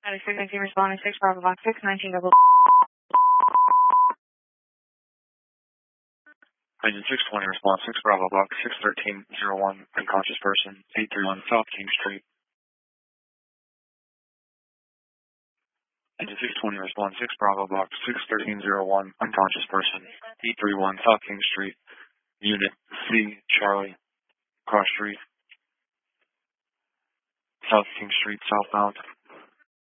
Frequency responding 6 Bravo Box 619 double. Engine 620, response 6 Bravo Box 61301, unconscious person, 831 South King Street. Engine 620, response 6 Bravo Box 61301, unconscious person, 831 South King Street, Unit C, Charlie, cross street, South King Street, southbound.